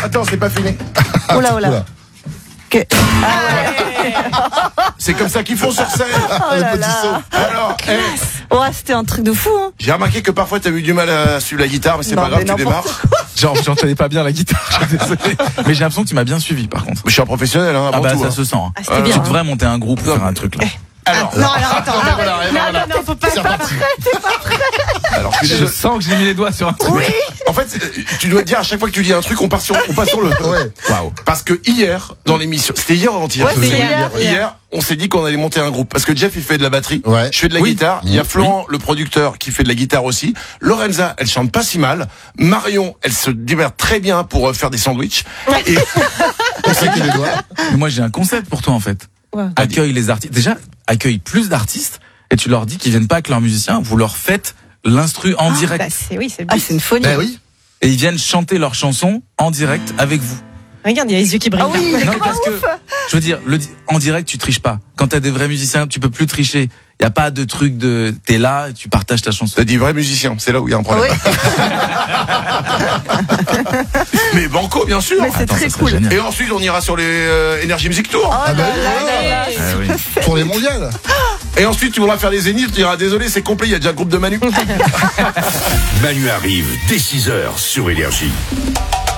attends, c'est pas fini. Oh là, oh là. C'est comme ça qu'ils font sur scène. Oh là là. Alors, Ouais, c'était un truc de fou, hein. j'ai remarqué que parfois t'as eu du mal à suivre la guitare, mais c'est Non, pas grave, mais tu démarres. Genre, j'entendais pas bien la guitare, je suis désolé. Mais j'ai l'impression que tu m'as bien suivi, par contre. Je suis un professionnel, hein, avant tout. ça hein. se sent. Hein. Ah, c'était bien. Tu devrais monter un groupe, faire un truc là. Alors, Non, alors attends. voilà. Non, faut pas. Alors, Je sens que j'ai mis les doigts sur un truc. Oui. en fait, tu dois te dire à chaque fois que tu dis un truc, on passe sur le. Ouais. Waouh. Parce que hier, dans l'émission, c'était hier ou avant-hier? Ouais, c'est hier. Hier, on s'est dit qu'on allait monter un groupe. Parce que Jeff, il fait de la batterie. Ouais. Je fais de la guitare. Il y a Florent, le producteur, qui fait de la guitare aussi. Lorenza, elle chante pas si mal. Marion, elle se démerde très bien pour faire des sandwichs. Et On sait qu'il les doigts. Mais moi, j'ai un concept pour toi, en fait. Ouais. Accueille les artistes. Déjà, accueille plus d'artistes et tu leur dis qu'ils viennent pas avec leurs musiciens. Vous leur faites l'instru en direct. Bah, c'est Ah, c'est une folie. Ben oui. Et ils viennent chanter leurs chansons en direct avec vous. Regarde, il y a les yeux qui brillent. Ah oui, Non, c'est parce que, je veux dire, en direct, tu triches pas. Quand t'as des vrais musiciens, tu peux plus tricher. Y a pas de truc de, t'es là, tu partages ta chanson. t'as dit vrai musicien, c'est là où il y a un problème. Mais banco, bien sûr. Mais c'est Attends, très ça serait cool. génial. Et ensuite, on ira sur les Energy Music Tour. Oh là bah là oui, là là. Ah oui. Pour les mondiales. Et ensuite, tu voudras faire les zéniths, tu diras désolé, c'est complet, il y a déjà le groupe de Manu. Manu arrive dès 6h sur Énergie.